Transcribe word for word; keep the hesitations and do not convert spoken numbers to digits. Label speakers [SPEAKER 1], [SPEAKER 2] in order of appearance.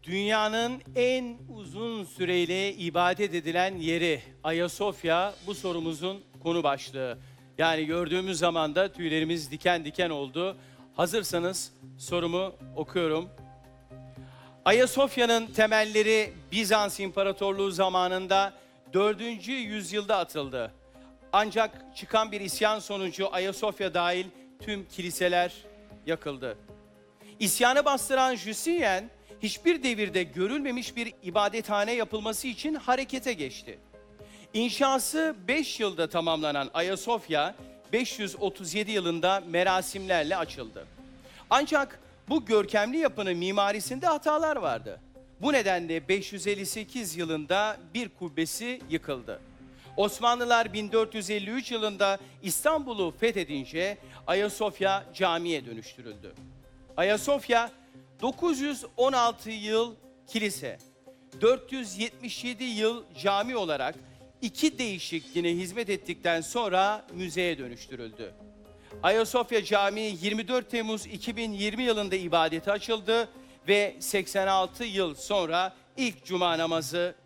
[SPEAKER 1] Dünyanın en uzun süreyle ibadet edilen yeri Ayasofya bu sorumuzun konu başlığı. Yani gördüğümüz zaman da tüylerimiz diken diken oldu. Hazırsanız sorumu okuyorum. Ayasofya'nın temelleri Bizans İmparatorluğu zamanında dördüncü yüzyılda atıldı. Ancak çıkan bir isyan sonucu Ayasofya dahil tüm kiliseler yakıldı. İsyanı bastıran Justinian, hiçbir devirde görülmemiş bir ibadethane yapılması için harekete geçti. İnşası beş yılda tamamlanan Ayasofya, beş yüz otuz yedi yılında merasimlerle açıldı. Ancak bu görkemli yapının mimarisinde hatalar vardı. Bu nedenle beş yüz elli sekiz yılında bir kubbesi yıkıldı. Osmanlılar bin dört yüz elli üç yılında İstanbul'u fethedince Ayasofya camiye dönüştürüldü. Ayasofya dokuz yüz on altı yıl kilise, dört yüz yetmiş yedi yıl cami olarak iki değişik dine hizmet ettikten sonra müzeye dönüştürüldü. Ayasofya Camii yirmi dört Temmuz iki bin yirmi yılında ibadete açıldı ve seksen altı yıl sonra ilk cuma namazı